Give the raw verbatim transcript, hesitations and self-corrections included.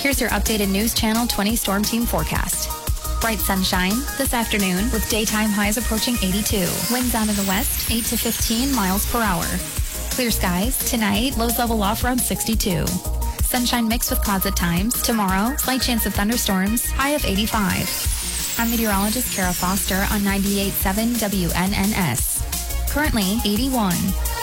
Here's your updated News Channel twenty Storm Team forecast. Bright sunshine this afternoon with daytime highs approaching eighty-two. Winds out of the west, eight to fifteen miles per hour. Clear skies tonight, lows level off around sixty-two. Sunshine mixed with clouds at times. Tomorrow, slight chance of thunderstorms, high of eighty-five. I'm meteorologist Kara Foster on ninety-eight point seven W N N S. Currently eighty-one.